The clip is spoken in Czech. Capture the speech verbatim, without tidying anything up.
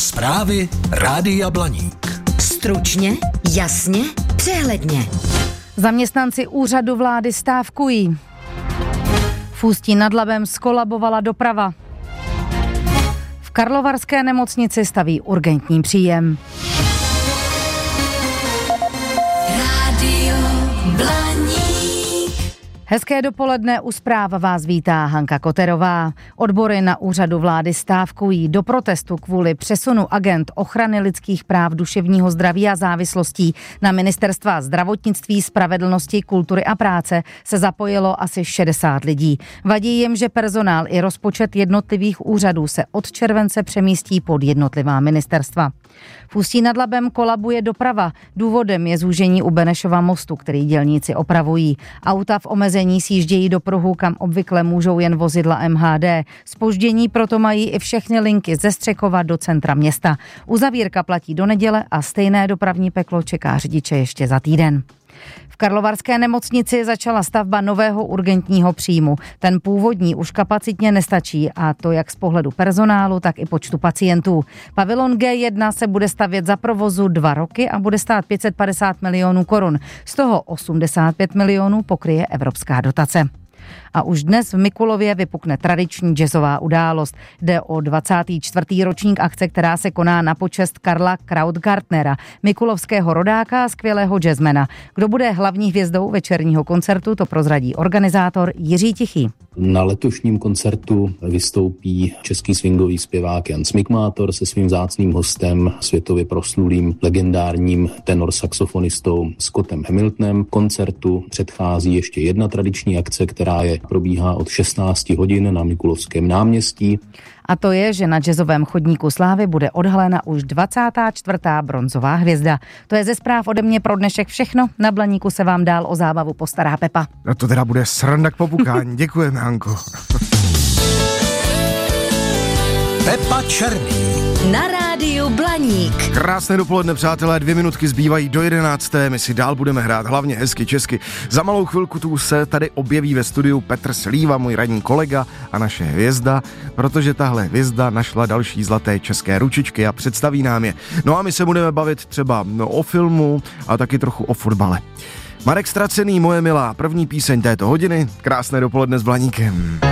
Zprávy Rádia Blaník. Stručně, jasně, přehledně. Zaměstnanci úřadu vlády stávkují. V Ústí nad Labem zkolabovala doprava. V karlovarské nemocnici staví urgentní příjem. Rádio Blaník. Hezké dopoledne, u zpráv vás vítá Hanka Koterová. Odbory na úřadu vlády stávkují do protestu kvůli přesunu agent ochrany lidských práv, duševního zdraví a závislostí na ministerstva zdravotnictví, spravedlnosti, kultury a práce se zapojilo asi šedesát lidí. Vadí jim, že personál i rozpočet jednotlivých úřadů se od července přemístí pod jednotlivá ministerstva. V Ústí nad Labem kolabuje doprava. Důvodem je zúžení u Benešova mostu, který dělníci opravují. Auta v omezení sjíždějí do pruhu, kam obvykle můžou jen vozidla M H D. Zpoždění proto mají i všechny linky ze Střekova do centra města. Uzavírka platí do neděle a stejné dopravní peklo čeká řidiče ještě za týden. V karlovarské nemocnici začala stavba nového urgentního příjmu. Ten původní už kapacitně nestačí, a to jak z pohledu personálu, tak i počtu pacientů. Pavilon G jedna se bude stavět za provozu dva roky a bude stát pět set padesát milionů korun. Z toho osmdesát pět milionů pokryje evropská dotace. A už dnes v Mikulově vypukne tradiční jazzová událost. Jde o dvacátý čtvrtý ročník akce, která se koná na počest Karla Krautgartnera, mikulovského rodáka a skvělého jazzmana. Kdo bude hlavní hvězdou večerního koncertu, to prozradí organizátor Jiří Tichý. Na letošním koncertu vystoupí český swingový zpěvák Jan Smikmátor se svým vzácným hostem, světově proslulým legendárním tenor saxofonistou Scottem Hamiltonem. Koncertu předchází ještě jedna tradiční akce, která je probíhá od šestnáct hodin na Mikulovském náměstí. A to je, že na jazzovém chodníku slávy bude odhalena už dvacátá čtvrtá bronzová hvězda. To je ze zpráv ode mě pro dnešek všechno. Na Blaníku se vám dál o zábavu postará Pepa. No to teda bude sranda k popukání. Děkujeme, Hanko. Pepa Černý. Na rádiu Blaník. Krásné dopoledne, přátelé, dvě minutky zbývají do jedenácté, my si dál budeme hrát hlavně hezky česky. Za malou chvilku tu se tady objeví ve studiu Petr Slíva, můj ranní kolega a naše hvězda, protože tahle hvězda našla další zlaté české ručičky a představí nám je. No a my se budeme bavit třeba no, o filmu a taky trochu o fotbale. Marek Ztracený, moje milá, první píseň této hodiny, krásné dopoledne s Blaníkem.